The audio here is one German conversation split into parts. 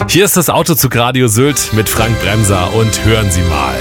Hier ist das Autozug Radio Sylt mit Frank Bremser und hören Sie mal.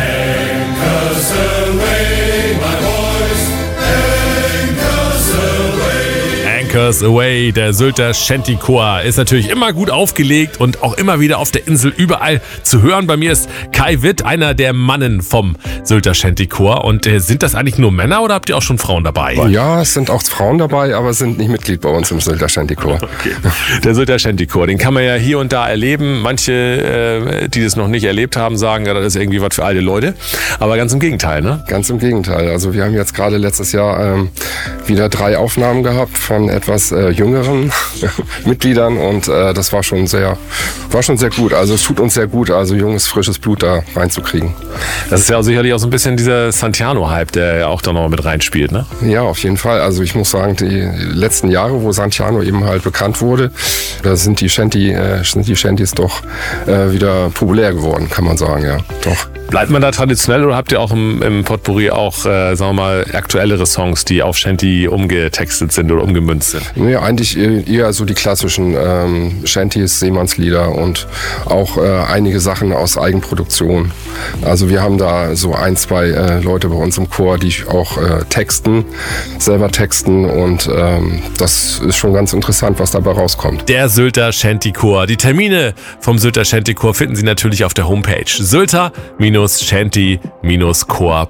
Anchors Away, der Sylter Shantychor, ist natürlich immer gut aufgelegt und auch immer wieder auf der Insel überall zu hören. Bei mir ist Kai Witt, einer der Mannen vom Sylter Shantychor. Und sind das eigentlich nur Männer oder habt ihr auch schon Frauen dabei? Ja, es sind auch Frauen dabei, aber sind nicht Mitglied bei uns im Sylter Shantychor. Okay. Der Sylter Shantychor, den kann man ja hier und da erleben. Manche, die das noch nicht erlebt haben, sagen, ja, das ist irgendwie was für alte Leute. Aber ganz im Gegenteil, ne? Ganz im Gegenteil. Also wir haben jetzt gerade letztes Jahr wieder 3 Aufnahmen gehabt von etwas jüngeren Mitgliedern und das war schon sehr gut. Also es tut uns sehr gut, also junges, frisches Blut da reinzukriegen. Das ist ja auch sicherlich auch so ein bisschen dieser Santiano-Hype, der ja auch da noch mit reinspielt, ne? Ja, auf jeden Fall. Also ich muss sagen, die letzten Jahre, wo Santiano eben halt bekannt wurde, da sind die Shantys doch wieder populär geworden, kann man sagen, ja. Doch. Bleibt man da traditionell oder habt ihr auch im Potpourri auch, sagen wir mal, aktuellere Songs, die auf Shanty umgetextet sind oder umgemünzt sind? Nee, eigentlich eher so die klassischen Shantys, Seemannslieder und auch einige Sachen aus Eigenproduktion. Also wir haben da so 1, 2 Leute bei uns im Chor, die auch selber texten und das ist schon ganz interessant, was dabei rauskommt. Der Sylter Shantychor. Die Termine vom Sylter Shantychor finden Sie natürlich auf der Homepage sylter-shanty-chor.de.